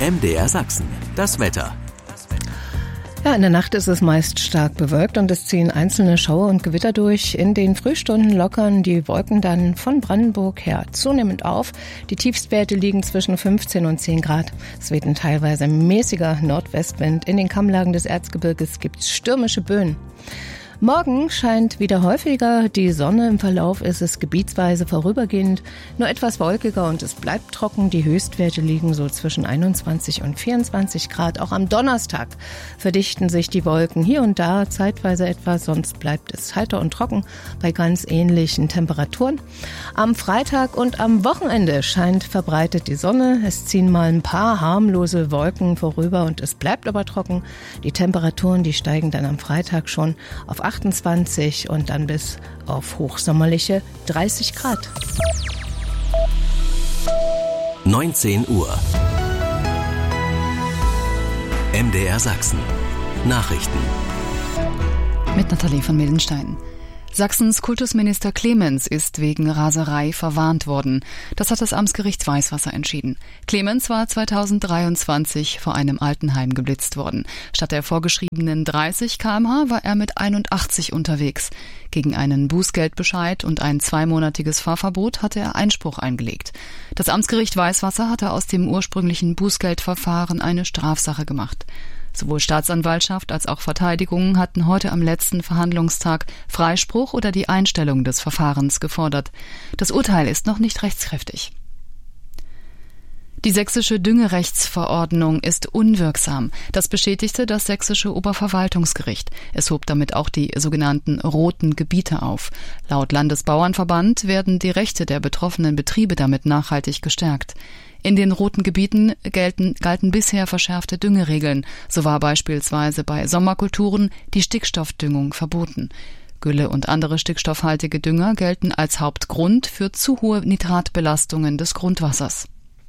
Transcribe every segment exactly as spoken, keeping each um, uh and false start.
M D R Sachsen, das Wetter. Ja, in der Nacht ist es meist stark bewölkt und es ziehen einzelne Schauer und Gewitter durch. In den Frühstunden lockern die Wolken dann von Brandenburg her zunehmend auf. Die Tiefstwerte liegen zwischen fünfzehn und zehn Grad. Es weht ein teilweise mäßiger Nordwestwind. In den Kammlagen des Erzgebirges gibt es stürmische Böen. Morgen scheint wieder häufiger die Sonne. Im Verlauf ist es gebietsweise vorübergehend nur etwas wolkiger und es bleibt trocken. Die Höchstwerte liegen so zwischen einundzwanzig und vierundzwanzig Grad. Auch am Donnerstag verdichten sich die Wolken hier und da zeitweise etwas, sonst bleibt es heiter und trocken bei ganz ähnlichen Temperaturen. Am Freitag und am Wochenende scheint verbreitet die Sonne. Es ziehen mal ein paar harmlose Wolken vorüber und es bleibt aber trocken. Die Temperaturen, die steigen dann am Freitag schon auf achtundzwanzig und dann bis auf hochsommerliche dreißig Grad. neunzehn Uhr. M D R Sachsen. Nachrichten. Mit Nathalie von Mildenstein. Sachsens Kultusminister Clemens ist wegen Raserei verwarnt worden. Das hat das Amtsgericht Weißwasser entschieden. Clemens war zweitausenddreiundzwanzig vor einem Altenheim geblitzt worden. Statt der vorgeschriebenen dreißig Kilometer pro Stunde war er mit einundachtzig unterwegs. Gegen einen Bußgeldbescheid und ein zweimonatiges Fahrverbot hatte er Einspruch eingelegt. Das Amtsgericht Weißwasser hatte aus dem ursprünglichen Bußgeldverfahren eine Strafsache gemacht. Sowohl Staatsanwaltschaft als auch Verteidigung hatten heute am letzten Verhandlungstag Freispruch oder die Einstellung des Verfahrens gefordert. Das Urteil ist noch nicht rechtskräftig. Die sächsische Düngerechtsverordnung ist unwirksam. Das bestätigte das sächsische Oberverwaltungsgericht. Es hob damit auch die sogenannten roten Gebiete auf. Laut Landesbauernverband werden die Rechte der betroffenen Betriebe damit nachhaltig gestärkt. In den roten Gebieten gelten, galten bisher verschärfte Düngeregeln. So war beispielsweise bei Sommerkulturen die Stickstoffdüngung verboten. Gülle und andere stickstoffhaltige Dünger gelten als Hauptgrund für zu hohe Nitratbelastungen des Grundwassers.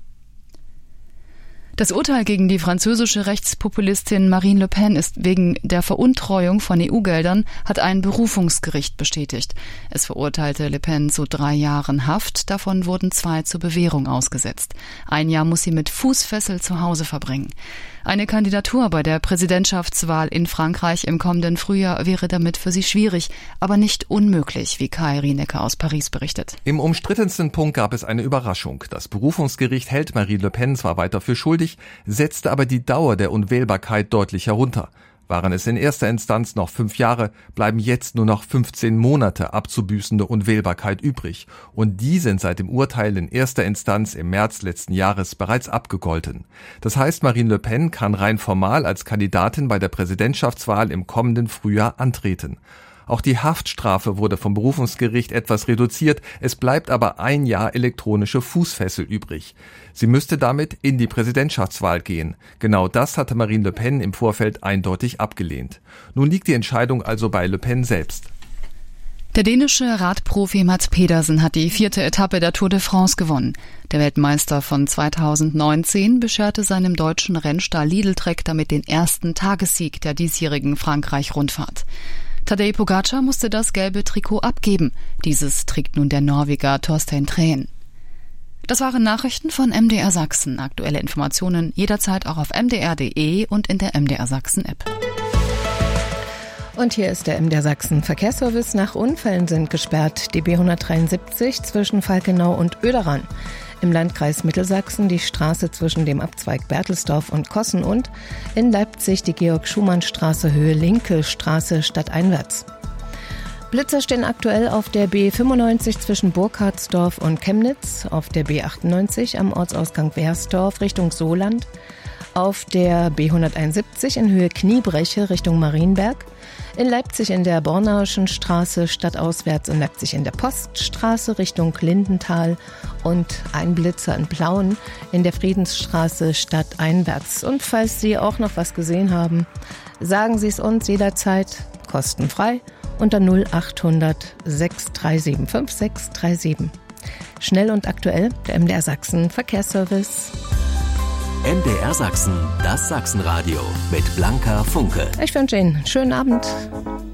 Das Urteil gegen die französische Rechtspopulistin Marine Le Pen ist wegen der Veruntreuung von E U-Geldern, hat ein Berufungsgericht bestätigt. Es verurteilte Le Pen zu drei Jahren Haft, davon wurden zwei zur Bewährung ausgesetzt. Ein Jahr muss sie mit Fußfessel zu Hause verbringen. Eine Kandidatur bei der Präsidentschaftswahl in Frankreich im kommenden Frühjahr wäre damit für sie schwierig, aber nicht unmöglich, wie Kai Rienecker aus Paris berichtet. Im umstrittensten Punkt gab es eine Überraschung. Das Berufungsgericht hält Marine Le Pen zwar weiter für schuldig, setzte aber die Dauer der Unwählbarkeit deutlich herunter. Waren es in erster Instanz noch fünf Jahre, bleiben jetzt nur noch fünfzehn Monate abzubüßende Unwählbarkeit übrig. Und die sind seit dem Urteil in erster Instanz im März letzten Jahres bereits abgegolten. Das heißt, Marine Le Pen kann rein formal als Kandidatin bei der Präsidentschaftswahl im kommenden Frühjahr antreten. Auch die Haftstrafe wurde vom Berufungsgericht etwas reduziert. Es bleibt aber ein Jahr elektronische Fußfessel übrig. Sie müsste damit in die Präsidentschaftswahl gehen. Genau das hatte Marine Le Pen im Vorfeld eindeutig abgelehnt. Nun liegt die Entscheidung also bei Le Pen selbst. Der dänische Radprofi Mads Pedersen hat die vierte Etappe der Tour de France gewonnen. Der Weltmeister von zweitausendneunzehn bescherte seinem deutschen Rennstall Lidl-Trek damit den ersten Tagessieg der diesjährigen Frankreich-Rundfahrt. Tadej Pogacar musste das gelbe Trikot abgeben. Dieses trägt nun der Norweger Torstein Træen. Das waren Nachrichten von M D R Sachsen. Aktuelle Informationen jederzeit auch auf m d r punkt d e und in der M D R Sachsen App. Und hier ist der M D R Sachsen Verkehrsservice. Nach Unfällen sind gesperrt die B hundertdreiundsiebzig zwischen Falkenau und Oederan. Im Landkreis Mittelsachsen die Straße zwischen dem Abzweig Berthelsdorf und Kossen und in Leipzig die Georg-Schumann-Straße Höhe Linke Straße stadteinwärts. Blitzer stehen aktuell auf der B fünfundneunzig zwischen Burkhardsdorf und Chemnitz, auf der B achtundneunzig am Ortsausgang Wersdorf Richtung Soland, auf der B hunderteinundsiebzig in Höhe Kniebreche Richtung Marienberg, in Leipzig in der Bornauischen Straße stadtauswärts, in Leipzig in der Poststraße Richtung Lindenthal und ein Blitzer in Plauen in der Friedensstraße stadteinwärts. Und falls Sie auch noch was gesehen haben, sagen Sie es uns jederzeit kostenfrei unter null achthundert sechs drei sieben fünf sechs drei sieben. Schnell und aktuell, der M D R Sachsen Verkehrsservice. M D R Sachsen, das Sachsenradio mit Blanka Funke. Ich wünsche Ihnen einen schönen Abend.